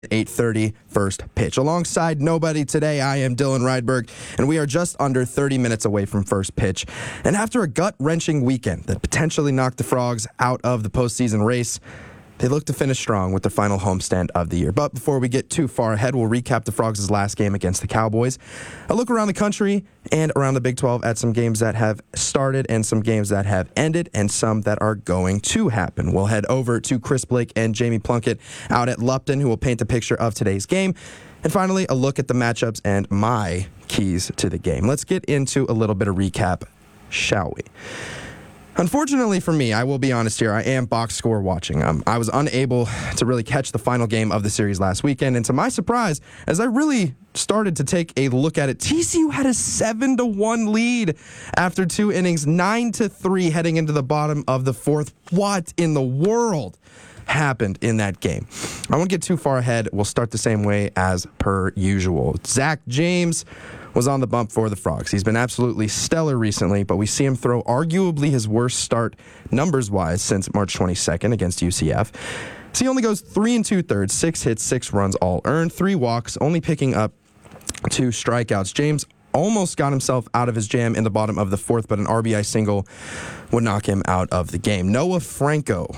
8:30 first pitch. Alongside nobody today, I am Dylan Rydberg, and we are just under 30 minutes away from first pitch. And after a gut-wrenching weekend that potentially knocked the Frogs out of the postseason race, they look to finish strong with their final homestand of the year. But before we get too far ahead, we'll recap the Frogs' last game against the Cowboys, a look around the country and around the Big 12 at some games that have started and some games that have ended and some that are going to happen. We'll head over to Chris Blake and Jamie Plunkett out at Lupton, who will paint a picture of today's game. And finally, a look at the matchups and my keys to the game. Let's get into a little bit of recap, shall we? Unfortunately for me, I will be honest here, I am box score watching. I was unable to really catch the final game of the series last weekend, and to my surprise, as I really started to take a look at it, TCU had a 7-1 lead after 2 innings, 9-3 heading into the bottom of the fourth. What in the world happened in that game? I won't get too far ahead. We'll start the same way as per usual. Zach James was on the bump for the Frogs. He's been absolutely stellar recently, but we see him throw arguably his worst start numbers-wise since March 22nd against UCF. So he only goes 3 2/3, 6 hits, 6 runs, all earned, 3 walks, only picking up 2 strikeouts. James almost got himself out of his jam in the bottom of the fourth, but an RBI single would knock him out of the game. Noah Franco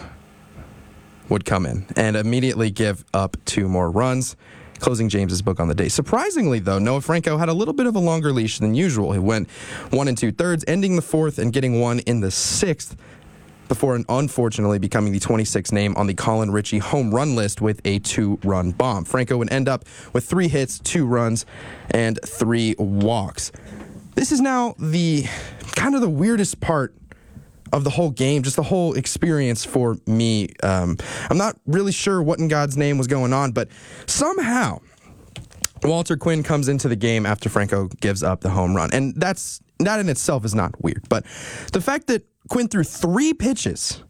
would come in and immediately give up 2 more runs, closing James's book on the day. Surprisingly, though, Noah Franco had a little bit of a longer leash than usual. He went 1 2/3, ending the fourth and getting 1 in the sixth, before unfortunately becoming the 26th name on the Colin Ritchie home run list with a 2-run bomb. Franco would end up with 3 hits, 2 runs, and 3 walks. This is now the kind of the weirdest part of the whole game, just the whole experience for me. I'm not really sure what in God's name was going on, but somehow Walter Quinn comes into the game after Franco gives up the home run. And that in itself is not weird. But the fact that Quinn threw 3 pitches,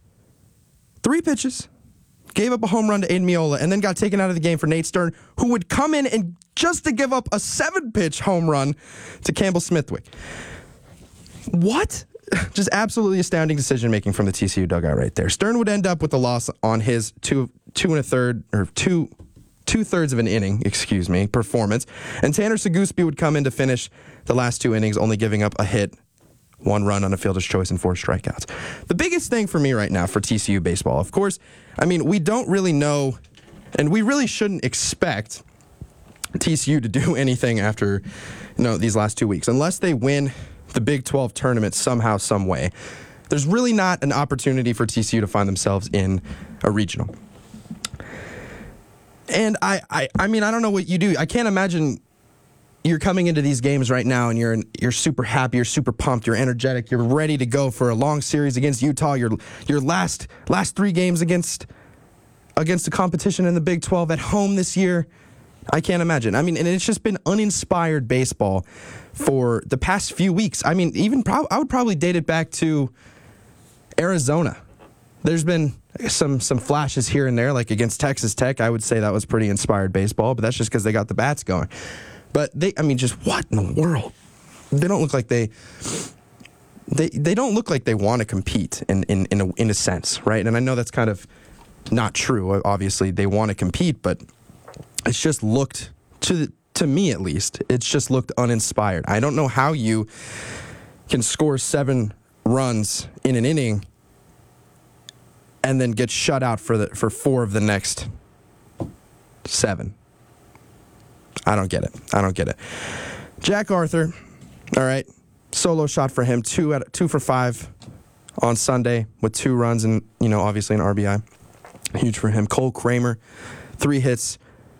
gave up a home run to Aiden Miola, and then got taken out of the game for Nate Stern, who would come in and just to give up a 7-pitch home run to Campbell Smithwick. What? Just absolutely astounding decision-making from the TCU dugout right there. Stern would end up with the loss on his 2 2/3 of an inning, performance. And Tanner Seguspie would come in to finish the last 2 innings, only giving up a hit, 1 run on a fielder's choice, and 4 strikeouts. The biggest thing for me right now for TCU baseball, of course, we don't really know, and we really shouldn't expect TCU to do anything after these last 2 weeks, unless they win the Big 12 tournament somehow, some way. There's really not an opportunity for TCU to find themselves in a regional. And I don't know what you do. I can't imagine you're coming into these games right now and you're super happy, you're super pumped, you're energetic, you're ready to go for a long series against Utah. Your last 3 games against the competition in the Big 12 at home this year. I can't imagine. And it's just been uninspired baseball for the past few weeks. I would probably date it back to Arizona. There's been some flashes here and there, like against Texas Tech. I would say that was pretty inspired baseball, but that's just because they got the bats going. But just what in the world? They don't look like they don't look like they want to compete in a sense, right? And I know that's kind of not true. Obviously, they want to compete, but it's just looked, to me at least, it's just looked uninspired. I don't know how you can score 7 runs in an inning and then get shut out for 4 of the next 7. I don't get it. Jack Arthur, all right, solo shot for him, 2 for 5 on Sunday with 2 runs and, obviously an RBI. Huge for him. Cole Kramer, 3 hits,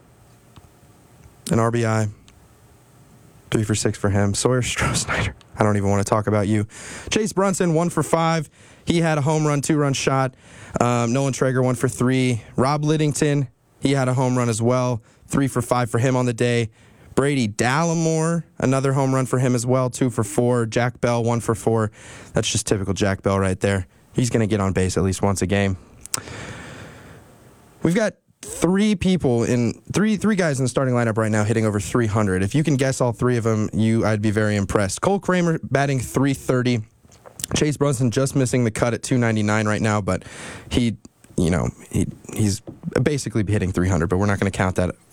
an RBI, 3 for 6 for him. Sawyer Stroh-Snyder, I don't even want to talk about you. Chase Brunson, 1 for 5. He had a home run, 2-run shot. Nolan Traeger, 1 for 3. Rob Liddington, he had a home run as well, 3 for 5 for him on the day. Brady Dallimore, another home run for him as well, 2 for 4. Jack Bell, 1 for 4. That's just typical Jack Bell right there. He's going to get on base at least once a game. We've got 3 guys in the starting lineup right now hitting over 300. If you can guess all 3 of them, I'd be very impressed. Cole Kramer batting .330. Chase Brunson just missing the cut at .299 right now, but he he's basically hitting 300, but we're not going to count that